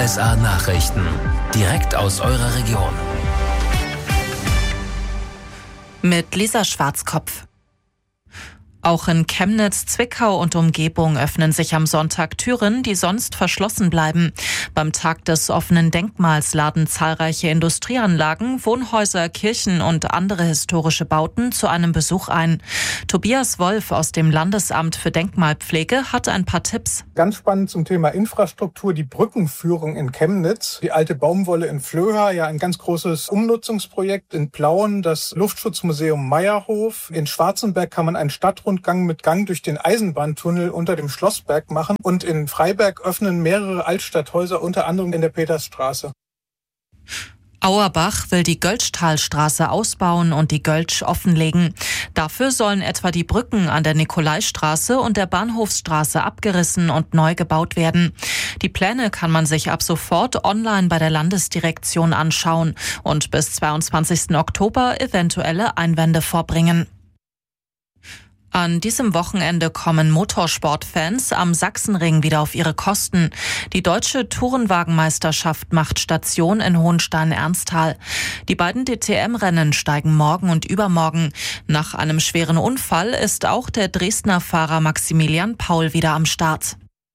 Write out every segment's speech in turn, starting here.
RSA Nachrichten. Direkt aus eurer Region. Mit Lisa Schwarzkopf. Auch in Chemnitz, Zwickau und Umgebung öffnen sich am Sonntag Türen, die sonst verschlossen bleiben. Beim Tag des offenen Denkmals laden zahlreiche Industrieanlagen, Wohnhäuser, Kirchen und andere historische Bauten zu einem Besuch ein. Tobias Wolf aus dem Landesamt für Denkmalpflege hat ein paar Tipps. Ganz spannend zum Thema Infrastruktur, die Brückenführung in Chemnitz, die alte Baumwolle in Flöha, ja ein ganz großes Umnutzungsprojekt in Plauen, das Luftschutzmuseum Meierhof. In Schwarzenberg kann man einen Stadtrundgang mit Gang durch den Eisenbahntunnel unter dem Schlossberg machen und in Freiberg öffnen mehrere Altstadthäuser, unter anderem in der Petersstraße. Auerbach will die Göltzschtalstraße ausbauen und die Göltsch offenlegen. Dafür sollen etwa die Brücken an der Nikolaistraße und der Bahnhofsstraße abgerissen und neu gebaut werden. Die Pläne kann man sich ab sofort online bei der Landesdirektion anschauen und bis 22. Oktober eventuelle Einwände vorbringen. An diesem Wochenende kommen Motorsportfans am Sachsenring wieder auf ihre Kosten. Die deutsche Tourenwagenmeisterschaft macht Station in Hohenstein-Ernsthal. Die beiden DTM-Rennen steigen morgen und übermorgen. Nach einem schweren Unfall ist auch der Dresdner Fahrer Maximilian Paul wieder am Start.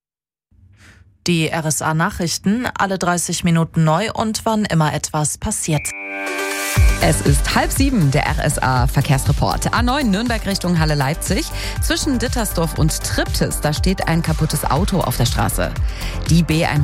Die RSA-Nachrichten, alle 30 Minuten neu und wann immer etwas passiert. Es ist 6:30, der RSA-Verkehrsreport. A9 Nürnberg Richtung Halle-Leipzig. Zwischen Dittersdorf und Triptis, da steht ein kaputtes Auto auf der Straße. Die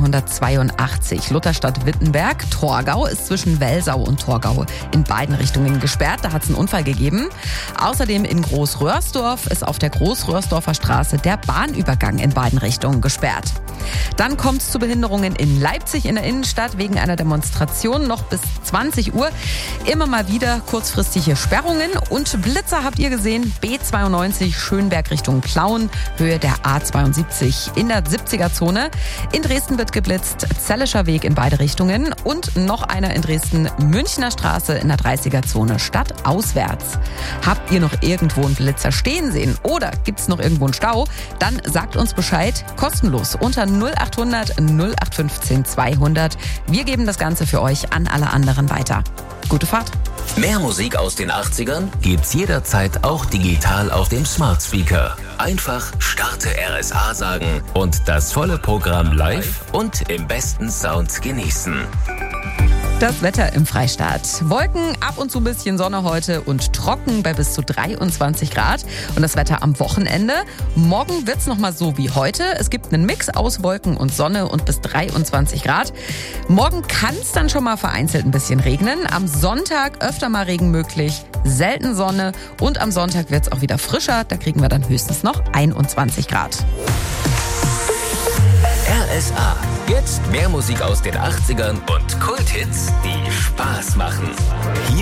B182 Lutherstadt-Wittenberg. Torgau ist zwischen Welsau und Torgau in beiden Richtungen gesperrt. Da hat es einen Unfall gegeben. Außerdem in Großröhrsdorf ist auf der Großröhrsdorfer Straße der Bahnübergang in beiden Richtungen gesperrt. Dann kommt es zu Behinderungen in Leipzig in der Innenstadt wegen einer Demonstration noch bis 20 Uhr. Immer mal wieder kurzfristige Sperrungen und Blitzer habt ihr gesehen. B92 Schönberg Richtung Plauen, Höhe der A72 in der 70er-Zone. In Dresden wird geblitzt, Zellischer Weg in beide Richtungen und noch einer in Dresden, Münchner Straße in der 30er-Zone stadtauswärts. Habt ihr noch irgendwo einen Blitzer stehen sehen oder gibt's noch irgendwo einen Stau? Dann sagt uns Bescheid, kostenlos unter 0800 0815 200. Wir geben das Ganze für euch an alle anderen weiter. Gute Fahrt. Mehr Musik aus den 80ern gibt's jederzeit auch digital auf dem Smart Speaker. Einfach Starte RSA sagen und das volle Programm live und im besten Sound genießen. Das Wetter im Freistaat. Wolken, ab und zu ein bisschen Sonne heute und trocken bei bis zu 23 Grad. Und das Wetter am Wochenende. Morgen wird's nochmal so wie heute. Es gibt einen Mix aus Wolken und Sonne und bis 23 Grad. Morgen kann's dann schon mal vereinzelt ein bisschen regnen. Am Sonntag öfter mal Regen möglich, selten Sonne. Und am Sonntag wird's auch wieder frischer. Da kriegen wir dann höchstens noch 21 Grad. RSA. Jetzt mehr Musik aus den 80ern und Kulthits, die Spaß machen. Hier